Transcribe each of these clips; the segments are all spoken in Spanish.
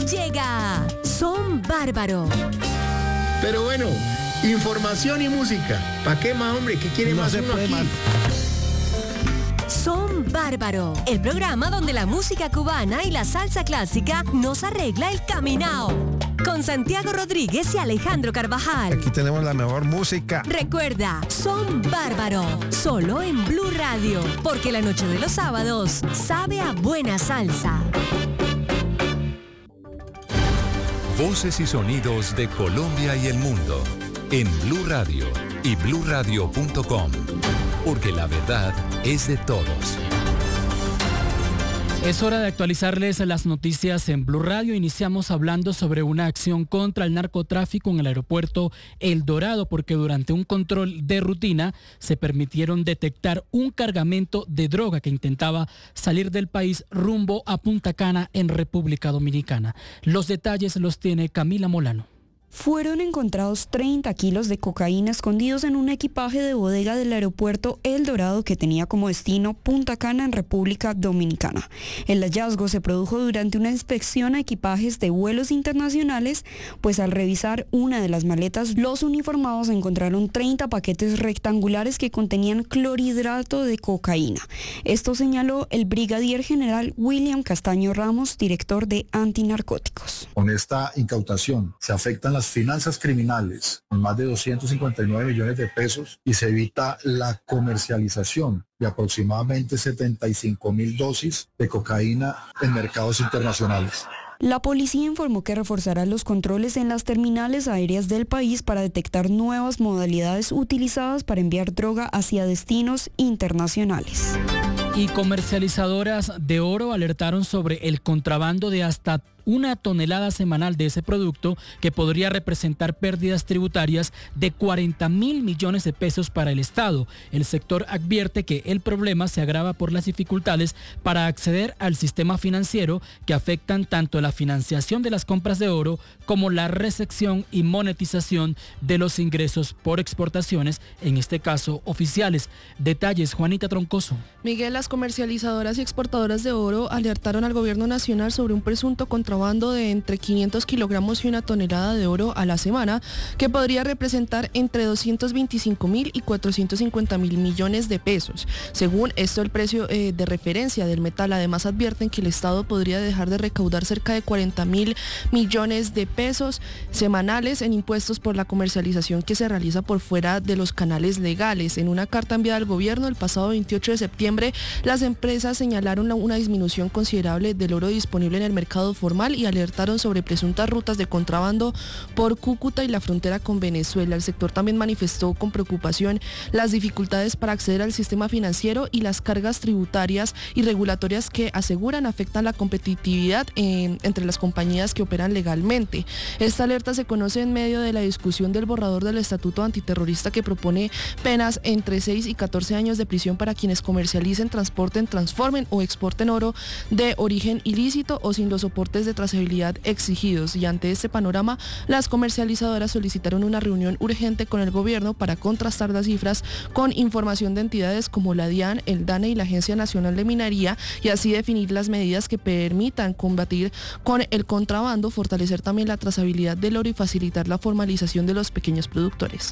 llega Son Bárbaro. Pero bueno, información y música. ¿Para qué más, hombre? ¿Qué quiere más uno aquí? Son Bárbaro, el programa donde la música cubana y la salsa clásica nos arregla el caminao. Con Santiago Rodríguez y Alejandro Carvajal. Aquí tenemos la mejor música. Recuerda, Son Bárbaro, solo en Blue Radio, porque la noche de los sábados sabe a buena salsa. Voces y sonidos de Colombia y el mundo en Blue Radio y bluradio.com, porque la verdad es de todos. Es hora de actualizarles las noticias en Blue Radio. Iniciamos hablando sobre una acción contra el narcotráfico en el aeropuerto El Dorado, porque durante un control de rutina se permitieron detectar un cargamento de droga que intentaba salir del país rumbo a Punta Cana en República Dominicana. Los detalles los tiene Camila Molano. Fueron encontrados 30 kilos de cocaína escondidos en un equipaje de bodega del aeropuerto El Dorado que tenía como destino Punta Cana en República Dominicana. El hallazgo se produjo durante una inspección a equipajes de vuelos internacionales, pues al revisar una de las maletas, los uniformados encontraron 30 paquetes rectangulares que contenían clorhidrato de cocaína. Esto señaló el brigadier general William Castaño Ramos, director de Antinarcóticos. Con esta incautación se afectan las finanzas criminales con más de 259 millones de pesos y se evita la comercialización de aproximadamente 75.000 dosis de cocaína en mercados internacionales. La policía informó que reforzará los controles en las terminales aéreas del país para detectar nuevas modalidades utilizadas para enviar droga hacia destinos internacionales. Y comercializadoras de oro alertaron sobre el contrabando de hasta 1 tonelada semanal de ese producto, que podría representar pérdidas tributarias de 40.000 millones de pesos para el Estado. El sector advierte que el problema se agrava por las dificultades para acceder al sistema financiero, que afectan tanto la financiación de las compras de oro como la recepción y monetización de los ingresos por exportaciones, en este caso oficiales. Detalles, Juanita Troncoso. Miguel, las comercializadoras y exportadoras de oro alertaron al gobierno nacional sobre un presunto contrabando de entre 500 kilogramos y 1 tonelada de oro a la semana, que podría representar entre 225.000 y 450.000 millones de pesos. Según esto, el precio de referencia del metal. Además, advierten que el Estado podría dejar de recaudar cerca de 40.000 millones de pesos semanales en impuestos por la comercialización que se realiza por fuera de los canales legales. En una carta enviada al gobierno el pasado 28 de septiembre, las empresas señalaron una disminución considerable del oro disponible en el mercado formal y alertaron sobre presuntas rutas de contrabando por Cúcuta y la frontera con Venezuela. El sector también manifestó con preocupación las dificultades para acceder al sistema financiero y las cargas tributarias y regulatorias que aseguran afectan la competitividad entre las compañías que operan legalmente. Esta alerta se conoce en medio de la discusión del borrador del Estatuto Antiterrorista, que propone penas entre 6 y 14 años de prisión para quienes comercialicen, transporten, transformen o exporten oro de origen ilícito o sin los soportes de trazabilidad exigidos. Y ante este panorama, las comercializadoras solicitaron una reunión urgente con el gobierno para contrastar las cifras con información de entidades como la DIAN, el DANE y la Agencia Nacional de Minería, y así definir las medidas que permitan combatir con el contrabando, fortalecer también la trazabilidad del oro y facilitar la formalización de los pequeños productores.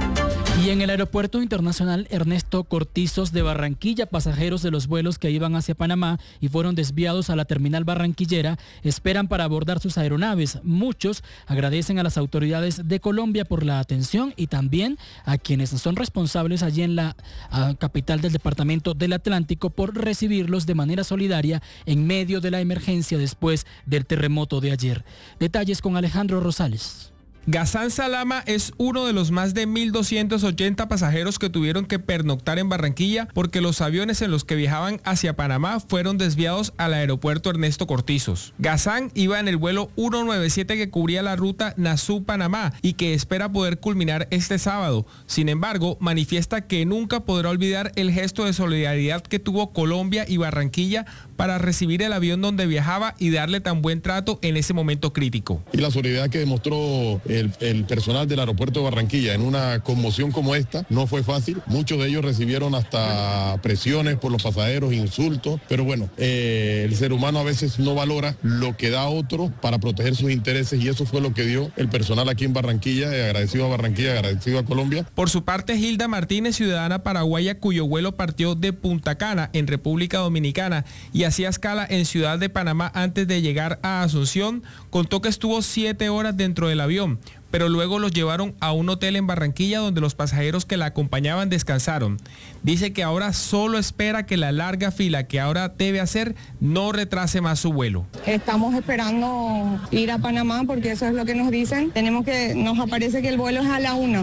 Y en el aeropuerto internacional Ernesto Cortizos de Barranquilla, pasajeros de los vuelos que iban hacia Panamá y fueron desviados a la terminal barranquillera esperan para abordar sus aeronaves. Muchos agradecen a las autoridades de Colombia por la atención y también a quienes son responsables allí en la capital del departamento del Atlántico por recibirlos de manera solidaria en medio de la emergencia después del terremoto de ayer. Detalles con Alejandro Rosales. Ghassan Salama es uno de los más de 1.280 pasajeros que tuvieron que pernoctar en Barranquilla porque los aviones en los que viajaban hacia Panamá fueron desviados al aeropuerto Ernesto Cortizos. Ghassan iba en el vuelo 197 que cubría la ruta Nassau-Panamá y que espera poder culminar este sábado. Sin embargo, manifiesta que nunca podrá olvidar el gesto de solidaridad que tuvo Colombia y Barranquilla para recibir el avión donde viajaba y darle tan buen trato en ese momento crítico. Y la solidaridad que demostró el personal del aeropuerto de Barranquilla en una conmoción como esta no fue fácil. Muchos de ellos recibieron hasta presiones por los pasajeros, insultos, pero bueno, el ser humano a veces no valora lo que da otro para proteger sus intereses, y eso fue lo que dio el personal aquí en Barranquilla, agradecido a Barranquilla, agradecido a Colombia. Por su parte, Hilda Martínez, ciudadana paraguaya cuyo vuelo partió de Punta Cana en República Dominicana y hacía escala en Ciudad de Panamá antes de llegar a Asunción, contó que estuvo 7 horas dentro del avión, pero luego los llevaron a un hotel en Barranquilla donde los pasajeros que la acompañaban descansaron. Dice que ahora solo espera que la larga fila que ahora debe hacer no retrase más su vuelo. Estamos esperando ir a Panamá porque eso es lo que nos dicen. Nos aparece que el vuelo es a la 1,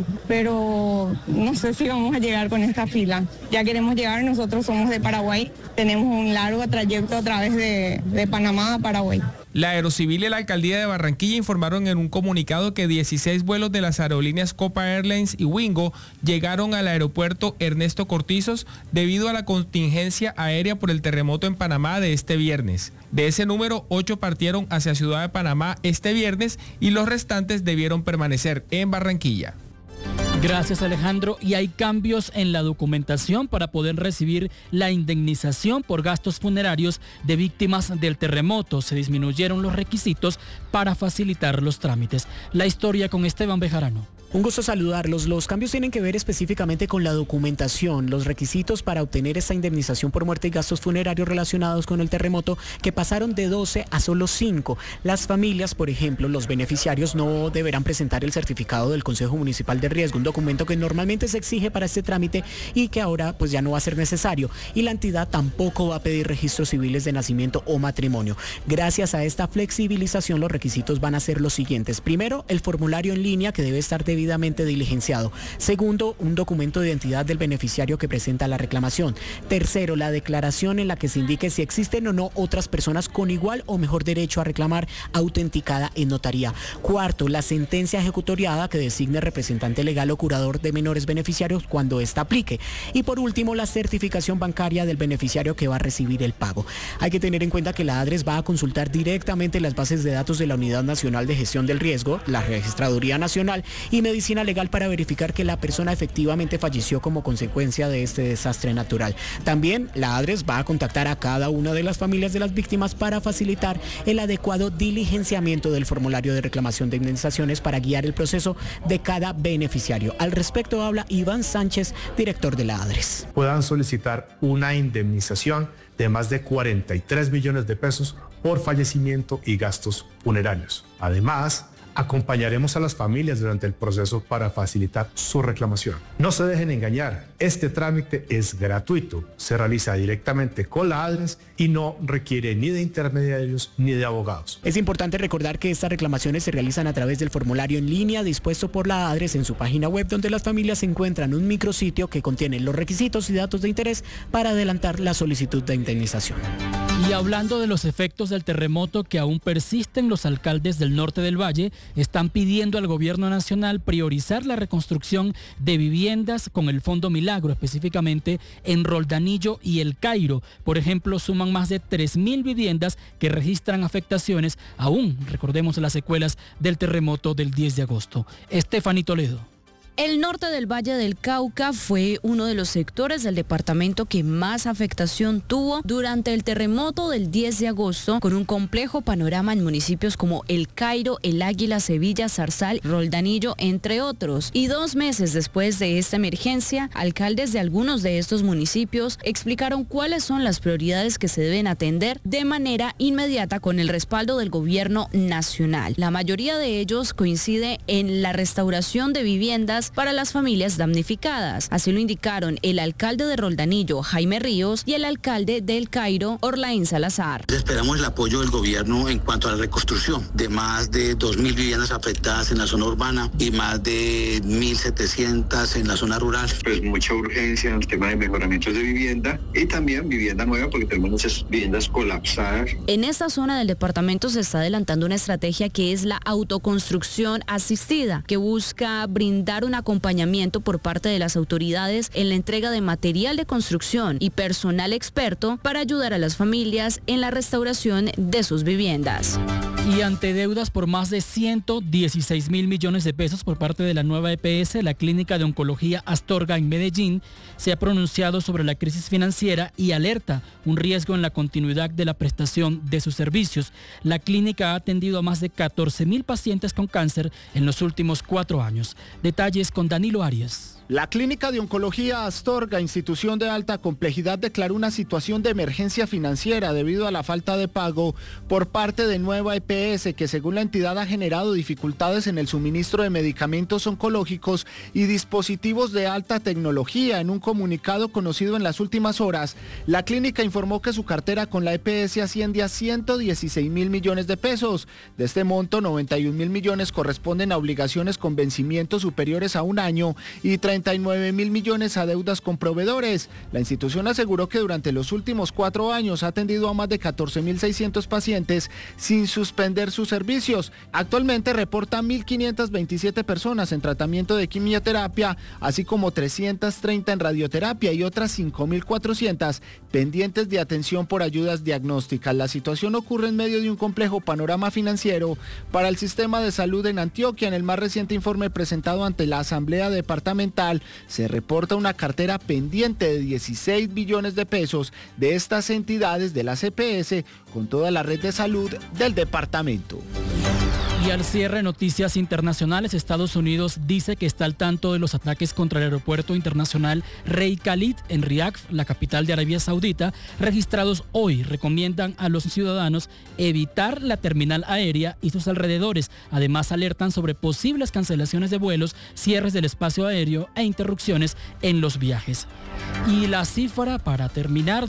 pero no sé si vamos a llegar con esta fila. Ya queremos llegar, nosotros somos de Paraguay, tenemos un largo trayecto a través de Panamá a Paraguay. La Aerocivil y la Alcaldía de Barranquilla informaron en un comunicado que 16 vuelos de las aerolíneas Copa Airlines y Wingo llegaron al aeropuerto Ernesto Cortizos debido a la contingencia aérea por el terremoto en Panamá de este viernes. De ese número, 8 partieron hacia Ciudad de Panamá este viernes y los restantes debieron permanecer en Barranquilla. Gracias, Alejandro. Y hay cambios en la documentación para poder recibir la indemnización por gastos funerarios de víctimas del terremoto. Se disminuyeron los requisitos para facilitar los trámites. La historia con Esteban Bejarano. Un gusto saludarlos. Los cambios tienen que ver específicamente con la documentación, los requisitos para obtener esta indemnización por muerte y gastos funerarios relacionados con el terremoto, que pasaron de 12 a solo 5. Las familias, por ejemplo, los beneficiarios no deberán presentar el certificado del Consejo Municipal de Riesgo, un documento que normalmente se exige para este trámite y que ahora pues ya no va a ser necesario. Y la entidad tampoco va a pedir registros civiles de nacimiento o matrimonio. Gracias a esta flexibilización, los requisitos van a ser los siguientes. Primero, el formulario en línea, que debe estar debidamente diligenciado. Segundo, un documento de identidad del beneficiario que presenta la reclamación. Tercero, la declaración en la que se indique si existen o no otras personas con igual o mejor derecho a reclamar, autenticada en notaría. Cuarto, la sentencia ejecutoriada que designe representante legal o curador de menores beneficiarios cuando ésta aplique. Y por último, la certificación bancaria del beneficiario que va a recibir el pago. Hay que tener en cuenta que la ADRES va a consultar directamente las bases de datos de la Unidad Nacional de Gestión del Riesgo, la Registraduría Nacional y Medicina Legal para verificar que la persona efectivamente falleció como consecuencia de este desastre natural. También la ADRES va a contactar a cada una de las familias de las víctimas para facilitar el adecuado diligenciamiento del formulario de reclamación de indemnizaciones para guiar el proceso de cada beneficiario. Al respecto habla Iván Sánchez, director de la ADRES. Puedan solicitar una indemnización de más de 43 millones de pesos por fallecimiento y gastos funerarios. Además, acompañaremos a las familias durante el proceso para facilitar su reclamación. No se dejen engañar, este trámite es gratuito, se realiza directamente con la ADRES y no requiere ni de intermediarios ni de abogados. Es importante recordar que estas reclamaciones se realizan a través del formulario en línea dispuesto por la ADRES en su página web, donde las familias encuentran un micrositio que contiene los requisitos y datos de interés para adelantar la solicitud de indemnización. Y hablando de los efectos del terremoto que aún persisten, los alcaldes del norte del Valle están pidiendo al gobierno nacional priorizar la reconstrucción de viviendas con el Fondo Milagro, específicamente en Roldanillo y El Cairo. Por ejemplo, suman más de 3.000 viviendas que registran afectaciones, aún, recordemos, las secuelas del terremoto del 10 de agosto. Estefanía Toledo. El norte del Valle del Cauca fue uno de los sectores del departamento que más afectación tuvo durante el terremoto del 10 de agosto, con un complejo panorama en municipios como El Cairo, El Águila, Sevilla, Zarzal, Roldanillo, entre otros. Y 2 meses después de esta emergencia, alcaldes de algunos de estos municipios explicaron cuáles son las prioridades que se deben atender de manera inmediata con el respaldo del gobierno nacional. La mayoría de ellos coincide en la restauración de viviendas para las familias damnificadas. Así lo indicaron el alcalde de Roldanillo, Jaime Ríos, y el alcalde del Cairo, Orlaín Salazar. Esperamos el apoyo del gobierno en cuanto a la reconstrucción de más de 2.000 viviendas afectadas en la zona urbana y más de 1.700 en la zona rural. Pues mucha urgencia en el tema de mejoramientos de vivienda y también vivienda nueva porque tenemos muchas viviendas colapsadas. En esta zona del departamento se está adelantando una estrategia que es la autoconstrucción asistida, que busca brindar una acompañamiento por parte de las autoridades en la entrega de material de construcción y personal experto para ayudar a las familias en la restauración de sus viviendas. Y ante deudas por más de 116.000 millones de pesos por parte de la nueva EPS, la Clínica de Oncología Astorga en Medellín se ha pronunciado sobre la crisis financiera y alerta un riesgo en la continuidad de la prestación de sus servicios. La clínica ha atendido a más de 14.000 pacientes con cáncer en los últimos 4 años. Detalles con Danilo Arias. La Clínica de Oncología Astorga, institución de alta complejidad, declaró una situación de emergencia financiera debido a la falta de pago por parte de Nueva EPS, que según la entidad ha generado dificultades en el suministro de medicamentos oncológicos y dispositivos de alta tecnología. En un comunicado conocido en las últimas horas, la clínica informó que su cartera con la EPS asciende a 116.000 millones de pesos. De este monto, 91.000 millones corresponden a obligaciones con vencimientos superiores a 1 año y 39.000 millones a deudas con proveedores. La institución aseguró que durante los últimos 4 años ha atendido a más de 14.600 pacientes sin suspender sus servicios. Actualmente reporta 1.527 personas en tratamiento de quimioterapia, así como 330 en radioterapia y otras 5.400 pendientes de atención por ayudas diagnósticas. La situación ocurre en medio de un complejo panorama financiero para el sistema de salud en Antioquia. En el más reciente informe presentado ante la Asamblea Departamental, se reporta una cartera pendiente de 16 billones de pesos de estas entidades de la CPS con toda la red de salud del departamento. Y al cierre, noticias internacionales. Estados Unidos dice que está al tanto de los ataques contra el aeropuerto internacional Rey Khalid en Riad, la capital de Arabia Saudita, registrados hoy. Recomiendan a los ciudadanos evitar la terminal aérea y sus alrededores. Además, alertan sobre posibles cancelaciones de vuelos, cierres del espacio aéreo e interrupciones en los viajes. Y la cifra, para terminar,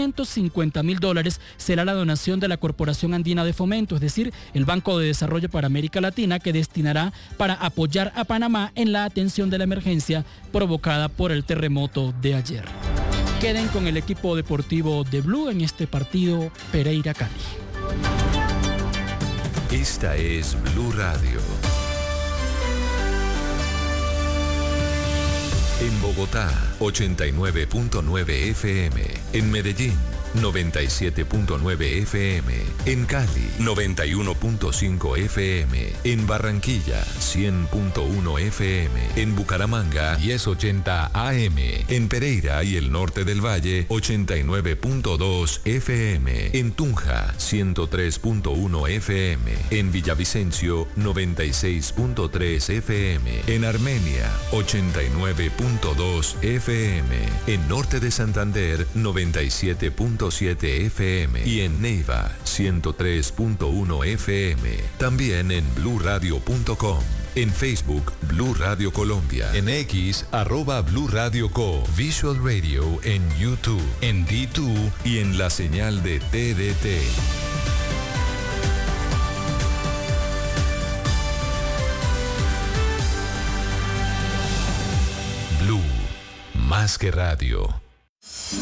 $250.000 será la donación de la Corporación Andina de Fomento, es decir, el Banco de Desarrollo para América Latina, que destinará para apoyar a Panamá en la atención de la emergencia provocada por el terremoto de ayer. Queden con el equipo deportivo de Blue en este partido Pereira-Cali. Esta es Blue Radio. En Bogotá, 89.9 FM. En Medellín, 97.9 FM. En Cali, 91.5 FM. En Barranquilla, 100.1 FM. En Bucaramanga, 1080 AM. En Pereira y el norte del Valle, 89.2 FM. En Tunja, 103.1 FM. En Villavicencio, 96.3 FM. En Armenia, 89.2 FM. En norte de Santander, 97.7 FM y en Neiva 103.1 FM. También en bluradio.com. En Facebook, Blue Radio Colombia. En X, @Blue Radio Co. Visual Radio en YouTube, en D2 y en la señal de TDT. Blue, más que radio.